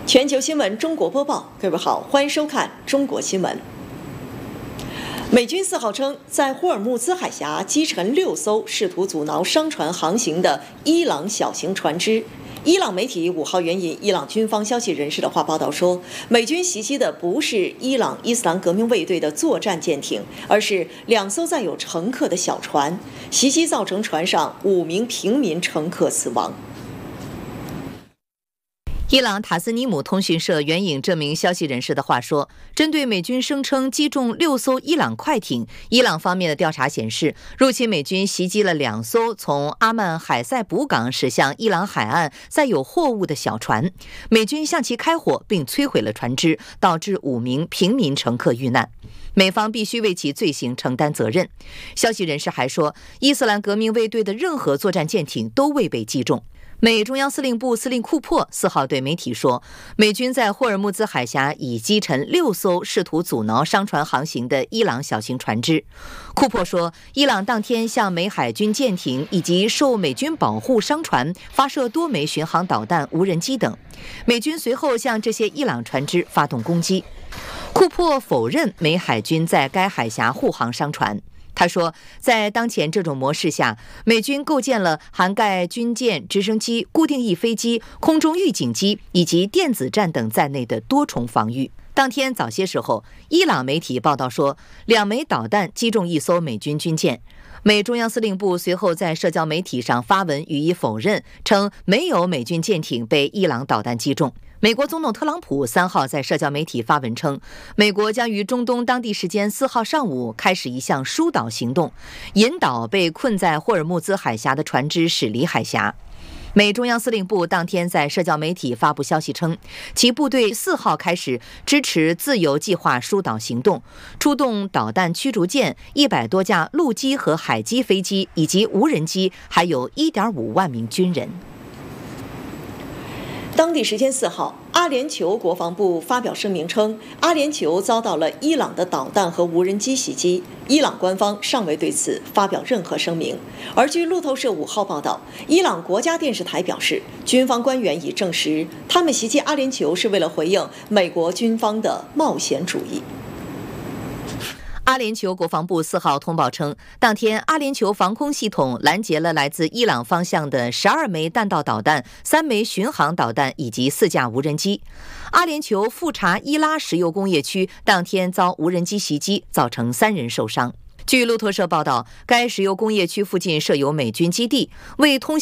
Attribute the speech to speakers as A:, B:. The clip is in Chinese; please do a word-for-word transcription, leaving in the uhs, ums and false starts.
A: 全球新闻中国播报，各位好，欢迎收看中国新闻。美军四号称，在霍尔木兹海峡击沉六艘试图阻挠商船航行的伊朗小型船只。伊朗媒体五号援引伊朗军方消息人士的话报道说，美军袭击的不是伊朗伊斯兰革命卫队的作战舰艇，而是两艘载有乘客的小船。袭击造成船上五名平民乘客死亡。
B: 伊朗塔斯尼姆通讯社援引这名消息人士的话说，针对美军声称击中六艘伊朗快艇，伊朗方面的调查显示，入侵美军袭击了两艘从阿曼海塞卜港驶向伊朗海岸载有货物的小船，美军向其开火并摧毁了船只，导致五名平民乘客遇难。美方必须为其罪行承担责任。消息人士还说，伊斯兰革命卫队的任何作战舰艇都未被击中。美中央司令部司令库珀四号对媒体说，美军在霍尔木兹海峡已击沉六艘试图阻挠商船航行的伊朗小型船只。库珀说，伊朗当天向美海军舰艇以及受美军保护商船发射多枚巡航导弹、无人机等，美军随后向这些伊朗船只发动攻击。库珀否认美海军在该海峡护航商船。他说，在当前这种模式下，美军构建了涵盖军舰、直升机、固定翼飞机、空中预警机以及电子战等在内的多重防御。当天早些时候，伊朗媒体报道说，两枚导弹击中一艘美军军舰。美中央司令部随后在社交媒体上发文予以否认，称没有美军舰艇被伊朗导弹击中。美国总统特朗普三号在社交媒体发文称，美国将于中东当地时间四号上午开始一项疏导行动，引导被困在霍尔木兹海峡的船只驶离海峡。美中央司令部当天在社交媒体发布消息称，其部队四号开始支持自由计划疏导行动，出动导弹驱逐舰、一百多架陆基和海基飞机以及无人机，还有一点五万名军人。
A: 当地时间四号，阿联酋国防部发表声明称，阿联酋遭到了伊朗的导弹和无人机袭击。伊朗官方尚未对此发表任何声明。而据路透社五号报道，伊朗国家电视台表示，军方官员已证实，他们袭击阿联酋是为了回应美国军方的冒险主义。
B: 阿联酋国防部四号通报称，当天阿联酋防空系统拦截了来自伊朗方向的十二枚弹道导弹、三枚巡航导弹以及四架无人机。阿联酋富查伊拉石油工业区当天遭无人机袭击，造成三人受伤。据路透社报道，该石油工业区附近设有美军基地，为通